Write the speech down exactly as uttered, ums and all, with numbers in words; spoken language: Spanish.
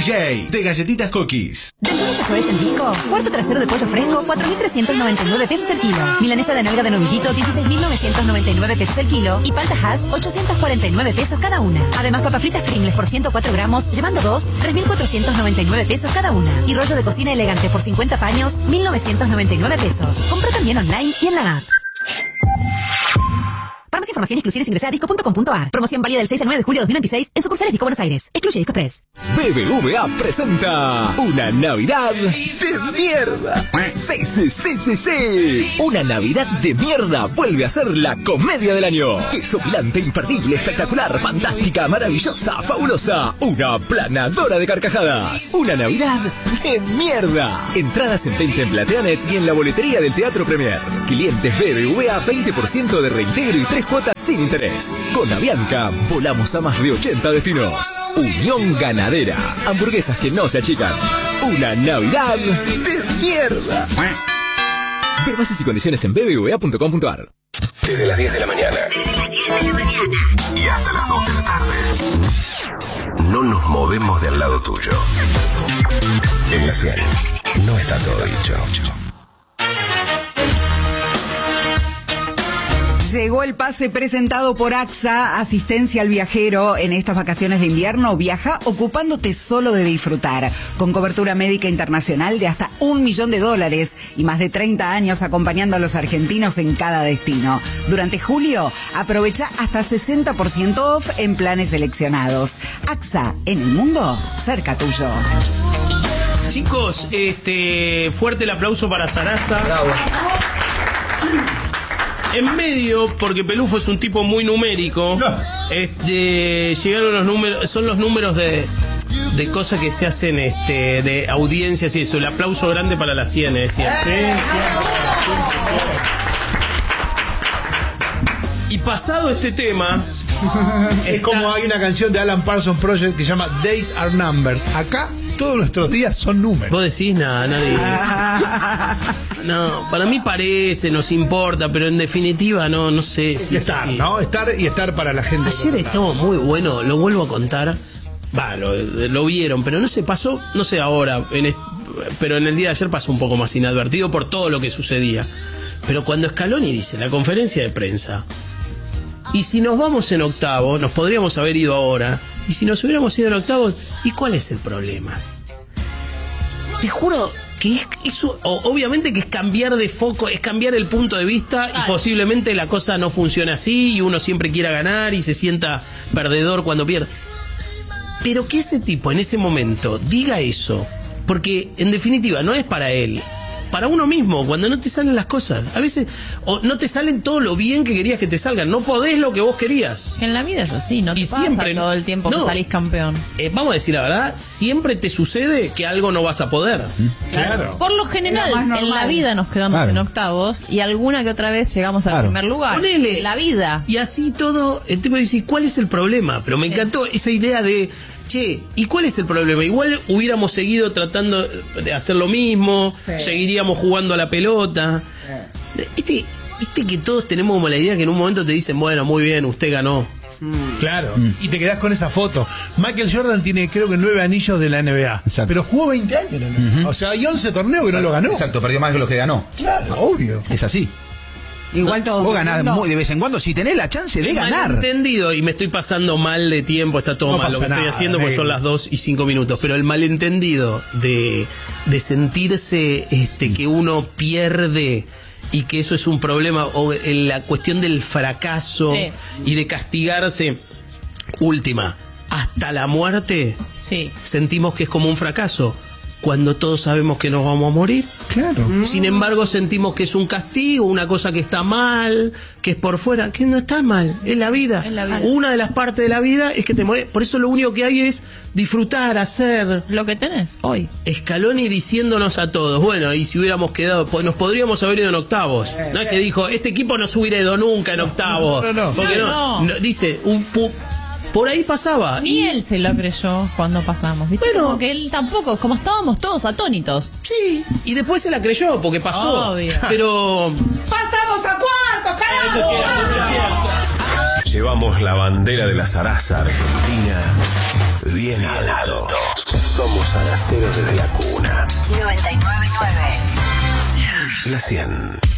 J, de Galletitas Cookies. Del lunes a jueves en Disco, cuarto trasero de pollo fresco, cuatro mil trescientos noventa y nueve pesos el kilo. Milanesa de nalga de novillito, dieciséis mil novecientos noventa y nueve pesos el kilo. Y palta Hass, ochocientos cuarenta y nueve pesos cada una. Además, papas fritas Pringles por ciento cuatro gramos, llevando dos, tres mil cuatrocientos noventa y nueve pesos cada una. Y rollo de cocina elegante por cincuenta paños, mil novecientos noventa y nueve pesos. Compra también online y en la app. Para más información y exclusiones ingresa a disco punto com punto a r. Promoción válida del seis al nueve de julio de dos mil veintiséis en sucursales Disco Buenos Aires. Excluye Disco Express. B B V A presenta una Navidad de mierda. Sí, sí, sí, sí, sí. Una Navidad de mierda vuelve a ser la comedia del año. Desopilante, imperdible, espectacular, fantástica, maravillosa, fabulosa. Una planadora de carcajadas. Una Navidad de mierda. Entradas en venta en Plateanet y en la boletería del Teatro Premier. Clientes B B V A veinte por ciento de reintegro y tres cuotas sin interés. Con Avianca volamos a más de ochenta destinos. Unión Ganadera. Hamburguesas que no se achican. Una Navidad de mierda. Ver bases y condiciones en b b v a punto com punto a r. Desde las diez de la mañana. Desde las diez de la mañana. Y hasta las dos de la tarde. No nos movemos del lado tuyo. En la cien no está todo dicho. Llegó el pase presentado por AXA, asistencia al viajero en estas vacaciones de invierno. Viaja ocupándote solo de disfrutar, con cobertura médica internacional de hasta un millón de dólares y más de treinta años acompañando a los argentinos en cada destino. Durante julio, aprovecha hasta sesenta por ciento off en planes seleccionados. AXA, en el mundo, cerca tuyo. Chicos, este fuerte el aplauso para Sarasa. Bravo. En medio, porque Pelufo es un tipo muy numérico, no. este, llegaron los números, son los números de, de cosas que se hacen, este, de audiencias y eso. El aplauso grande para la cien, eh, siempre. Eh, y pasado este tema, es está... como hay una canción de Alan Parsons Project que se llama Days Are Numbers. Acá todos nuestros días son números. Vos decís nada, nadie. No, para mí parece, nos importa, pero en definitiva no, no sé si es estar, así. ¿no? Estar y estar para la gente. Ayer estuvo muy bueno, lo vuelvo a contar. Va, lo, lo vieron, pero no se pasó, no sé ahora, en es, pero en el día de ayer pasó un poco más inadvertido por todo lo que sucedía. Pero cuando Scaloni dice en la conferencia de prensa, y si nos vamos en octavos, nos podríamos haber ido ahora, y si nos hubiéramos ido en octavos, ¿y cuál es el problema? Te juro que es eso, obviamente que es cambiar de foco, es cambiar el punto de vista. Ay. Y posiblemente la cosa no funcione así y uno siempre quiera ganar y se sienta perdedor cuando pierde. Pero que ese tipo en ese momento diga eso, porque en definitiva no es para él, para uno mismo, cuando no te salen las cosas. A veces o no te salen todo lo bien que querías que te salgan, no podés lo que vos querías. En la vida es así, no te y pasa siempre, todo el tiempo no, que salís campeón. Eh, vamos a decir la verdad, siempre te sucede que algo no vas a poder. Claro. Por lo general, en la vida nos quedamos claro. en octavos y alguna que otra vez llegamos al claro. primer lugar. Ponele. En la vida. Y así todo, el tipo dice, ¿cuál es el problema? Pero me encantó esa idea de... Che, ¿y cuál es el problema? Igual hubiéramos seguido tratando de hacer lo mismo, sí. seguiríamos jugando a la pelota. Sí. Viste, viste que todos tenemos como la idea que en un momento te dicen, bueno, muy bien, usted ganó. Mm. Claro, mm. y te quedás con esa foto. Michael Jordan tiene creo que nueve anillos de la N B A. Exacto. Pero jugó veinte años en la N B A. Uh-huh. O sea, hay once torneos que no lo ganó. Exacto, perdió más que los que ganó. Claro, obvio. Es así. Igual no, todo. Vos ganás muy de vez en cuando si tenés la chance de el ganar. Malentendido, y me estoy pasando mal de tiempo, está todo no mal lo que nada, estoy haciendo, porque son las dos y cinco minutos. Pero el malentendido de, de sentirse este, que uno pierde y que eso es un problema, o la cuestión del fracaso sí. y de castigarse, última, hasta la muerte, sí. sentimos que es como un fracaso. Cuando todos sabemos que nos vamos a morir. Claro. Sin embargo, sentimos que es un castigo, una cosa que está mal, que es por fuera, que no está mal, es la vida. Es la vida. Una de las partes de la vida es que te morís. Por eso lo único que hay es disfrutar, hacer. Lo que tenés hoy. Scaloni diciéndonos a todos, bueno, y si hubiéramos quedado, nos podríamos haber ido en octavos. No es que dijo, este equipo no se hubiera ido nunca en octavos. No, no, no. Porque no, no. no dice, un pu por ahí pasaba. Ni y él se lo creyó cuando pasamos, ¿viste? Bueno, como que él tampoco, como estábamos todos atónitos. Sí, y después se la creyó porque pasó. Obvio. Pero... ¡pasamos a cuarto, carajo! Eso es cierto, eso es cierto. Llevamos la bandera de la zaraza argentina bien alto. Somos Agacero desde la cuna. noventa y nueve punto nueve. La cien.